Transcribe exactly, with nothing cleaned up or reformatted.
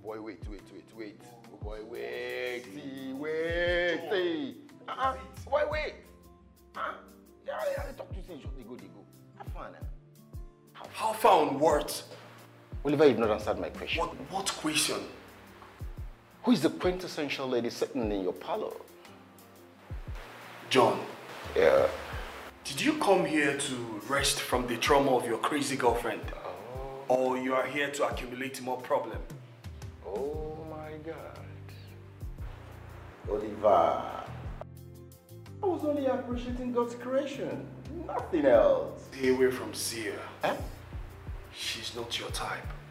boy, wait, wait, wait, wait. Oh boy, wait, wait, wait. Uh-uh. Boy, wait. Huh? Yeah, yeah, they talk to you, say, they go, they go. Have fun, eh? How far on what? Oliver, you've not answered my question. What, what question? Who is the quintessential lady sitting in your parlor? John. Yeah. Did you come here to rest from the trauma of your crazy girlfriend? Oh. Or you are here to accumulate more problem? Oh my God. Oliver. I was only appreciating God's creation. Nothing else. Stay away from Sia. Eh? She's not your type.